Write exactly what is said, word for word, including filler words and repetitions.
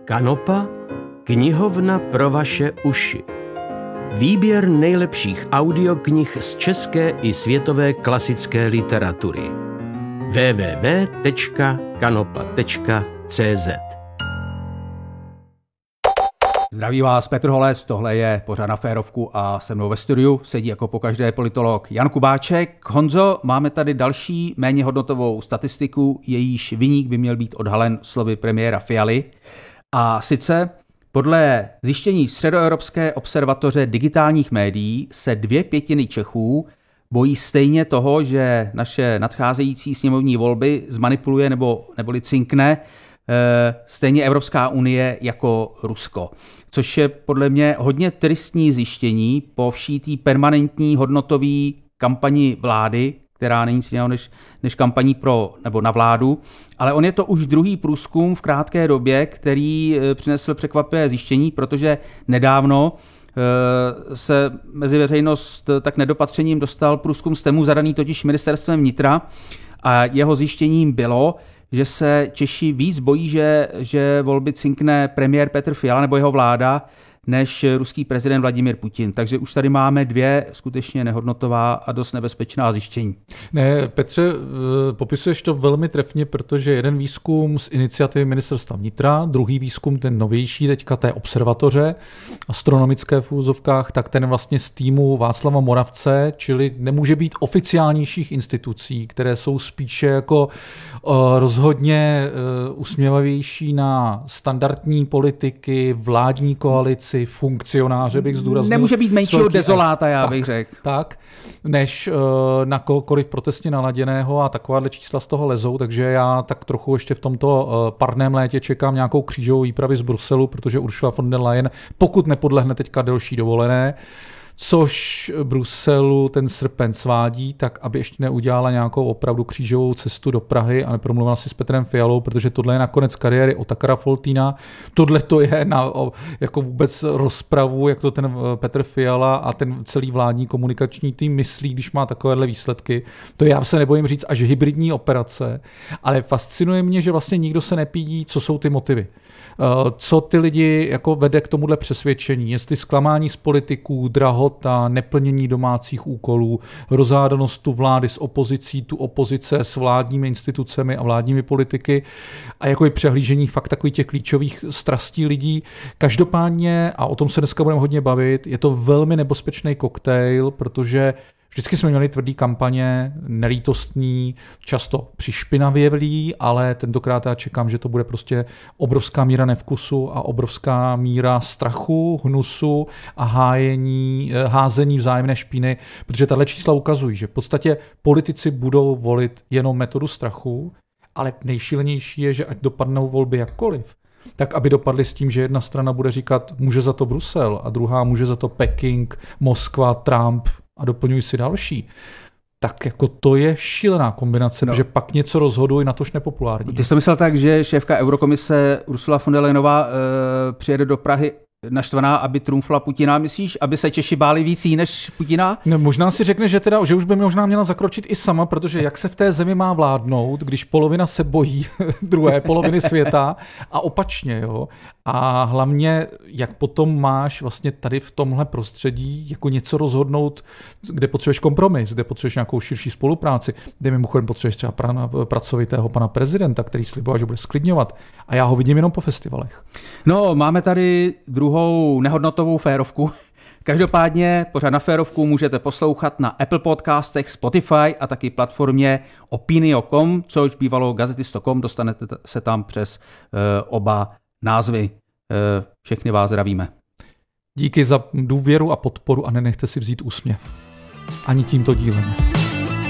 Kanopa, knihovna pro vaše uši. Výběr nejlepších audioknih z české i světové klasické literatury. w w w tečka kanopa tečka cé zet. Zdraví vás Petr Holec, tohle je pořád Na férovku a se mnou ve studiu sedí jako pokaždé politolog Jan Kubáček. Honzo, máme tady další méně hodnotovou statistiku, jejíž viník by měl být odhalen slovy premiéra Fialy. A sice podle zjištění Středoevropské observatoře digitálních médií se dvě pětiny Čechů bojí stejně toho, že naše nadcházející sněmovní volby zmanipuluje nebo neboli cinkne stejně Evropská unie jako Rusko. Což je podle mě hodně tristní zjištění po vší té permanentní hodnotové kampani vlády, která není nic jiného než, než kampaní pro nebo na vládu, ale on je to už druhý průzkum v krátké době, který přinesl překvapivé zjištění, protože nedávno se mezi veřejnost tak nedopatřením dostal průzkum STEMu zadaný totiž ministerstvem vnitra a jeho zjištěním bylo, že se Češi víc bojí, že, že volby cinkne premiér Petr Fiala nebo jeho vláda, než ruský prezident Vladimír Putin. Takže už tady máme dvě skutečně nehodnotová a dost nebezpečná zjištění. Ne, Petře, popisuješ to velmi trefně, protože jeden výzkum z iniciativy ministerstva vnitra, druhý výzkum, ten novější teďka té observatoře astronomické v úzovkách, tak ten vlastně z týmu Václava Moravce, čili nemůže být oficiálnějších institucí, které jsou spíše jako uh, rozhodně uh, usměvavější na standardní politiky, vládní koalici, funkcionáře, bych zdůraznil. Nemůže být menšího dezoláta, já tak, bych řekl. Tak, než uh, na kohokoliv protestně naladěného a takováhle čísla z toho lezou, takže já tak trochu ještě v tomto uh, parném létě čekám nějakou křížovou výpravu z Bruselu, protože Ursula von der Leyen, pokud nepodlehne teďka delší dovolené, což Bruselu ten srpen svádí, tak aby ještě neudělala nějakou opravdu křížovou cestu do Prahy a nepromluvila si s Petrem Fialou, protože tohle je nakonec kariéry Otakara Foltýna, tohle to je na o, jako vůbec rozpravu, jak to ten Petr Fiala a ten celý vládní komunikační tým myslí, když má takovéhle výsledky. To já se nebojím říct až hybridní operace, ale fascinuje mě, že vlastně nikdo se nepídí, co jsou ty motivy. Co ty lidi jako vede k tomuhle přesvědčení, jestli zklamání z politiků, drahota, neplnění domácích úkolů, rozhádanost tu vlády s opozicí, tu opozice s vládními institucemi a vládními politiky a jako i přehlížení fakt takových těch klíčových strastí lidí. Každopádně, a o tom se dneska budeme hodně bavit, je to velmi nebezpečný koktejl, protože vždycky jsme měli tvrdý kampaně, nelítostný, často přišpinavěvlý, ale tentokrát já čekám, že to bude prostě obrovská míra nevkusu a obrovská míra strachu, hnusu a hájení, házení vzájemné špíny, protože tahle čísla ukazují, že v podstatě politici budou volit jenom metodu strachu, ale nejšílenější je, že ať dopadnou volby jakkoliv, tak aby dopadly s tím, že jedna strana bude říkat, může za to Brusel a druhá může za to Peking, Moskva, Trump, a doplňuji si další, tak jako to je šílená kombinace, no. Protože pak něco rozhodují, natož nepopulární. Ty jsi to myslel tak, že šéfka Eurokomise Ursula von der Leyenová e, přijede do Prahy naštvaná, aby trumfla Putina, myslíš, aby se Češi báli víc než Putina? No, možná si řekne, že, teda, že už by možná měla zakročit i sama, protože jak se v té zemi má vládnout, když polovina se bojí druhé poloviny světa a opačně, jo. A hlavně, jak potom máš vlastně tady v tomhle prostředí jako něco rozhodnout, kde potřebuješ kompromis, kde potřebuješ nějakou širší spolupráci, kde mimochodem potřebuješ třeba pra- pracovitého pana prezidenta, který sliboval, že bude sklidňovat. A já ho vidím jenom po festivalech. No, máme tady druhou nehodnotovou férovku. Každopádně pořád Na férovku můžete poslouchat na Apple Podcastech, Spotify a taky platformě Opinio tečka com, což bývalo Gazetisto tečka com, dostanete se tam přes uh, oba názvy. Uh, všechny vás zdravíme. Díky za důvěru a podporu a nenechte si vzít úsměv. Ani tímto dílem.